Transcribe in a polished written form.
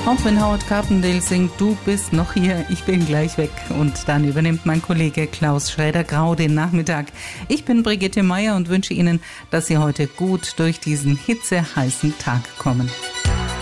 Auch wenn Howard Carpendale singt, du bist noch hier, ich bin gleich weg. Und dann übernimmt mein Kollege Klaus Schrader-Grau den Nachmittag. Ich bin Brigitte Meier und wünsche Ihnen, dass Sie heute gut durch diesen hitzeheißen Tag kommen.